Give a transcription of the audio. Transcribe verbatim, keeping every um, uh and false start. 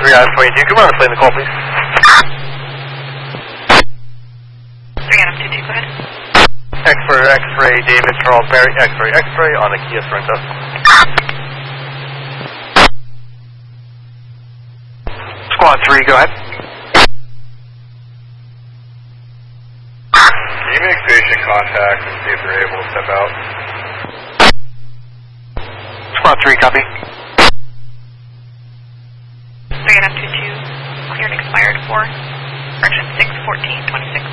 three out of twenty-two. Come on, explain the call, please. three out of two two, go ahead. X for X-ray, David Charles Barry, X-ray, X-ray on a Kia Sorento. Squad three, go ahead. Can you make station contact and see if they're able to step out? Squad three, copy. three out of two two, cleared expired for correction six fourteen twenty-six.